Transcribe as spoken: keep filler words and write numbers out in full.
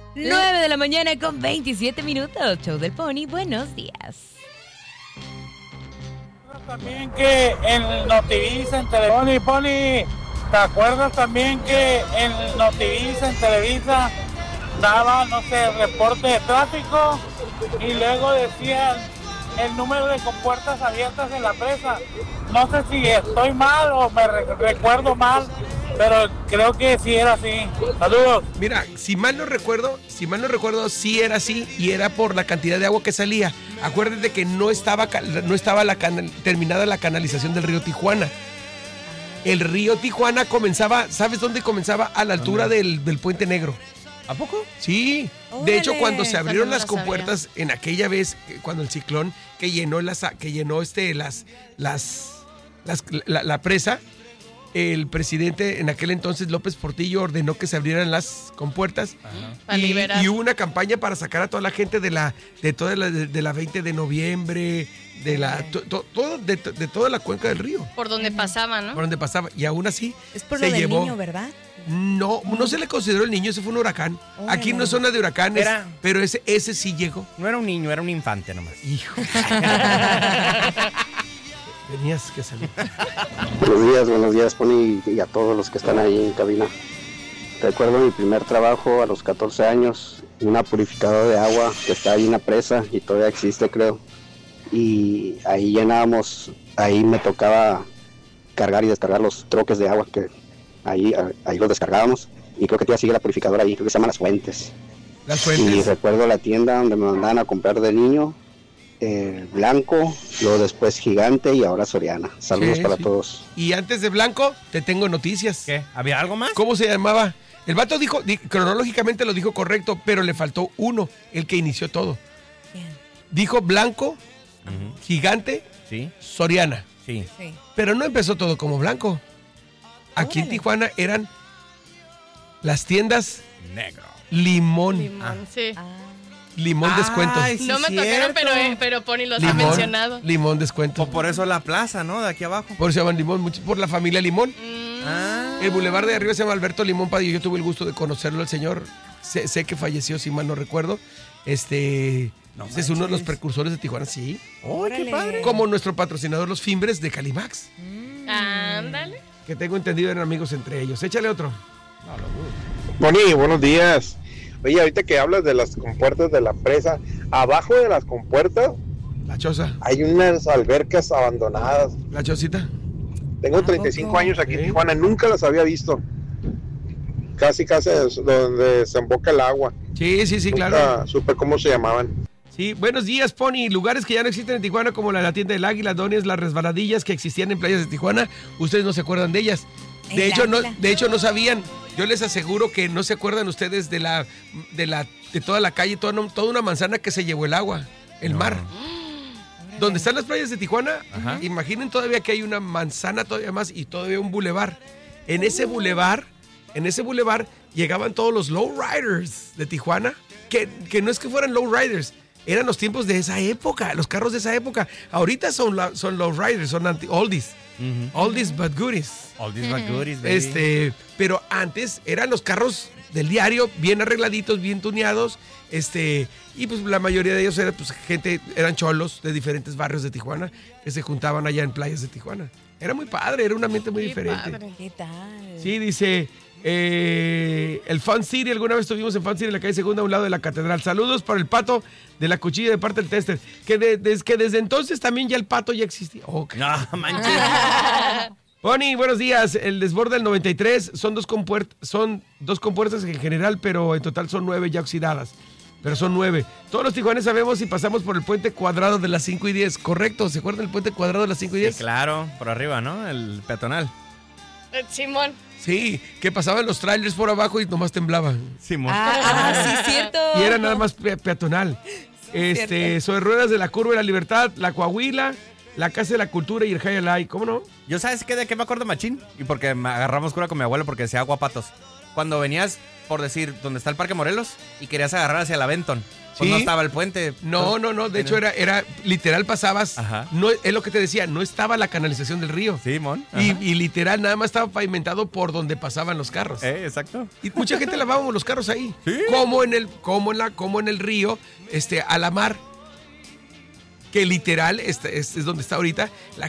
nueve de la mañana con veintisiete minutos. Show del Pony, buenos días. También que en Notivisa, en Televisa, Pony, Pony, ¿te acuerdas también que en Notivisa, en Televisa, daba, no sé, reporte de tráfico y luego decían el número de compuertas abiertas en la presa? No sé si estoy mal o me re- recuerdo mal, pero creo que sí era así. Saludos. Mira, si mal no recuerdo, si mal no recuerdo, sí era así y era por la cantidad de agua que salía. Acuérdate que no estaba, no estaba la canal, terminada la canalización del río Tijuana. El río Tijuana comenzaba, ¿sabes dónde comenzaba? A la altura del, del Puente Negro. ¿A poco? Sí. Órale. De hecho, cuando se abrieron no las la sabía. compuertas en aquella vez, cuando el ciclón que llenó las, que llenó este las, las, las la, la presa, el presidente en aquel entonces, López Portillo, ordenó que se abrieran las compuertas. Para y, liberar. y hubo una campaña para sacar a toda la gente de la de toda la de, de la veinte de noviembre, de la to- to- todo de, de toda la cuenca del río, Por donde pasaba, ¿no? por donde pasaba, y aún así Es por se lo del llevó. niño, ¿verdad? No, no se le consideró el niño, ese fue un huracán. Órale. Aquí no es zona de huracanes, Era- pero ese ese sí llegó. No era un niño, era un infante nomás. Hijo. Tenías que salir. Buenos días, buenos días, Pony, y a todos los que están ahí en cabina. Recuerdo mi primer trabajo a los catorce años, una purificadora de agua que está ahí en la presa y todavía existe, creo. Y ahí llenábamos, ahí me tocaba cargar y descargar los troques de agua que ahí, ahí los descargábamos. Y creo que todavía sigue la purificadora ahí, creo que se llama Las Fuentes. Las Y fuentes. recuerdo la tienda donde me mandaban a comprar de niño, eh, Blanco, luego después Gigante y ahora Soriana. Saludos Sí, para sí. todos. Y antes de Blanco, te tengo noticias. ¿Qué? ¿Había algo más? ¿Cómo se llamaba? El vato dijo, di- cronológicamente lo dijo correcto, pero le faltó uno, el que inició todo. Bien. Dijo Blanco, Ujú. Gigante, Sí, Soriana. sí. Sí. Pero no empezó todo como Blanco. Aquí en Órale. Tijuana eran las tiendas Negro. Limón. Limón, Ah. sí. Ah, Limón descuento. Ay, sí, no me tocaron, cierto. pero, eh, pero Pony los ha Limón, mencionado. limón descuento. O por eso la plaza, ¿no? De aquí abajo. Por eso se llaman Limón, mucho- por la familia Limón. Mm, Ah. El bulevar de arriba se llama Alberto Limón Padilla. Yo tuve el gusto de conocerlo, el señor. Sé, sé que falleció, si mal no recuerdo. Este No es uno de los manches. precursores de Tijuana, sí. ¡Ay, qué órale. padre! Como nuestro patrocinador, los Fimbres de Calimax. Mm. Ándale. Que tengo entendido eran amigos entre ellos. Échale otro. Moni, buenos días. Oye, ahorita que hablas de las compuertas de la presa, abajo de las compuertas La choza. hay unas albercas abandonadas. La chocita. Tengo ¿A treinta y cinco poco? años aquí en Sí. Tijuana, nunca las había visto. Casi, casi es donde se emboca el agua. Sí, sí, sí, Nunca claro. supe cómo se llamaban. Sí, buenos días, Pony. Lugares que ya no existen en Tijuana, como la, la tienda del Águila, Dones, las resbaladillas que existían en playas de Tijuana. Ustedes no se acuerdan de ellas. De El hecho, no, Águila. de hecho, no sabían. Yo les aseguro que no se acuerdan ustedes de la, de la, de toda la calle, toda, toda una manzana que se llevó el agua, el No. mar. Donde están las playas de Tijuana, Ajá. imaginen todavía que hay una manzana todavía más y todavía un bulevar. En ese bulevar, en ese bulevar llegaban todos los lowriders de Tijuana, que, que no es que fueran lowriders, eran los tiempos de esa época, los carros de esa época. Ahorita son, la- son lowriders, son anti oldies, Ujú. oldies but goodies. All these bad goodies, baby. Este, pero antes eran los carros del diario, bien arregladitos, bien tuneados, este, y pues la mayoría de ellos era pues gente, eran cholos de diferentes barrios de Tijuana que se juntaban allá en playas de Tijuana. Era muy padre, era un ambiente muy Qué diferente. padre. ¿Qué tal? Sí, dice eh, el Fun City, alguna vez estuvimos en Fun City en la calle Segunda a un lado de la catedral. Saludos para el Pato de la cuchilla de parte del tester, que, de- des- que desde entonces también ya el Pato ya existía. Ok. No, manches. Pony, buenos días. El desborde del noventa y tres son dos, compuert- son dos compuertas en general, pero en total son nueve ya oxidadas. Pero son nueve. Todos los tijuanes sabemos si pasamos por el puente cuadrado de las cinco y diez. Correcto, ¿se acuerdan del puente cuadrado de las cinco y Sí, diez? claro, por arriba, ¿no? El peatonal. Eh, Simón. Sí, que pasaban los trailers por abajo y nomás temblaban. Simón. Ah, ah, sí, cierto. Y era nada más pe- peatonal. Este, sobre ruedas de la curva de la Libertad, la Coahuila, la Casa de la Cultura y el High Light. ¿Cómo no? ¿Yo sabes qué de qué me acuerdo machín? Y porque me agarramos cura con mi abuelo porque decía aguapatos. Cuando venías por decir, donde está el Parque Morelos y querías agarrar hacia la Benton. Pues Sí. no estaba el puente. No, Pues, no, no. De hecho, era, era literal pasabas. Ajá. No, es lo que te decía, no estaba la canalización del río. Sí, mon. Y, Ajá. y literal, nada más estaba pavimentado por donde pasaban los carros. Eh, exacto. Y mucha gente lavábamos los carros ahí. Sí. Como en el, como en la, como en el río, este, a la mar. Que literal este, este es donde está ahorita. La